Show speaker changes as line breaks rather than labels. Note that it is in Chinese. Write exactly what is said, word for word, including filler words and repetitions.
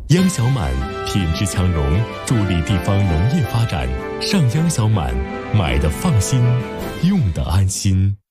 央小满品质强融，助力地方农业发展。上央小满，买的放心，用的安心。